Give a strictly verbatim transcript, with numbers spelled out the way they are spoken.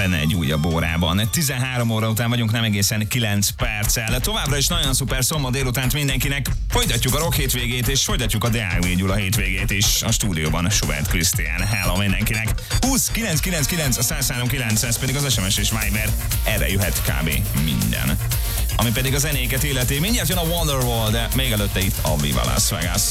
benne egy újabb órában. tizenhárom óra után vagyunk, nem egészen kilenc perccel. Továbbra is nagyon szuper szombat délutánt mindenkinek. Folytatjuk a rock hétvégét, és folytatjuk a Deák V. Gyula hétvégét is. A stúdióban Schubert Krisztián. Hello mindenkinek. húsz kilenc kilenc kilenc a száz három kilenc, ez pedig az es em es és Viber. Erre jöhet kb. Minden. Ami pedig a zenéket illeti. Mindjárt jön a Wonderwall, de még előtte itt a Viva Las Vegas.